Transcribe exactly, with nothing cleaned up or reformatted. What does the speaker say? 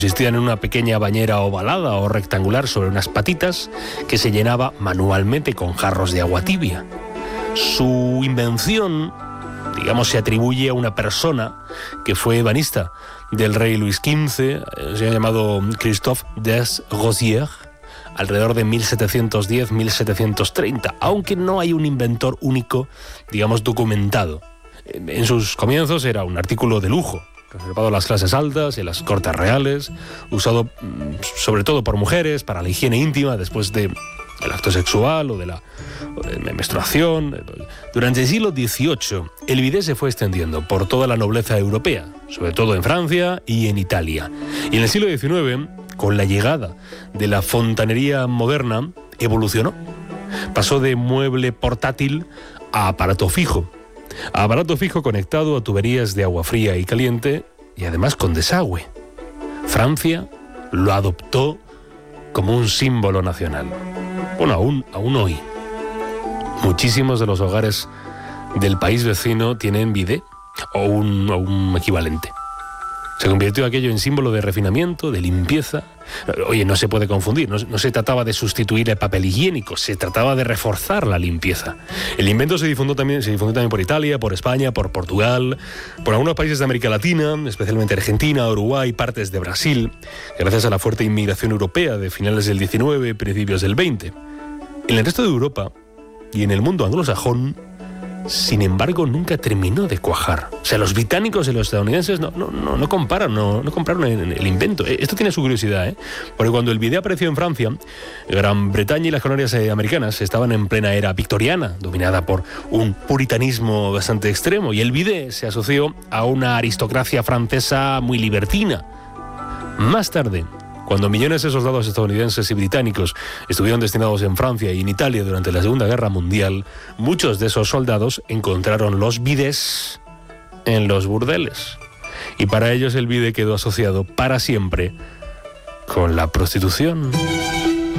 Consistían en una pequeña bañera ovalada o rectangular sobre unas patitas que se llenaba manualmente con jarros de agua tibia. Su invención, digamos, se atribuye a una persona que fue ebanista del rey Luis quince, se ha llamado Christophe des Rosières, alrededor de mil setecientos diez a mil setecientos treinta, aunque no hay un inventor único, digamos, documentado. En sus comienzos era un artículo de lujo, reservado a las clases altas y a las cortes reales, usado sobre todo por mujeres para la higiene íntima después de el acto sexual o de la, o de la menstruación. Durante el siglo dieciocho, el bidé se fue extendiendo por toda la nobleza europea, sobre todo en Francia y en Italia. Y en el siglo diecinueve, con la llegada de la fontanería moderna, evolucionó. Pasó de mueble portátil a aparato fijo. A aparato fijo conectado a tuberías de agua fría y caliente y además con desagüe. Francia lo adoptó como un símbolo nacional. Bueno, aún, aún hoy, muchísimos de los hogares del país vecino tienen bidé o un, o un equivalente. Se convirtió aquello en símbolo de refinamiento, de limpieza. Oye, no se puede confundir, no, no se trataba de sustituir el papel higiénico, se trataba de reforzar la limpieza. El invento se difundió también, se difundió también por Italia, por España, por Portugal, por algunos países de América Latina, especialmente Argentina, Uruguay, partes de Brasil, gracias a la fuerte inmigración europea de finales del diecinueve, principios del veinte. En el resto de Europa y en el mundo anglosajón, sin embargo, nunca terminó de cuajar. O sea, los británicos y los estadounidenses no, no, no, no comparan, no, no compraron el, el invento. Esto tiene su curiosidad, ¿eh? Porque cuando el bidé apareció en Francia, Gran Bretaña y las colonias eh, americanas estaban en plena era victoriana, dominada por un puritanismo bastante extremo, y el bidé se asoció a una aristocracia francesa muy libertina. Más tarde, cuando millones de soldados estadounidenses y británicos estuvieron destinados en Francia y en Italia durante la Segunda Guerra Mundial, muchos de esos soldados encontraron los bidés en los burdeles. Y para ellos el bidé quedó asociado para siempre con la prostitución.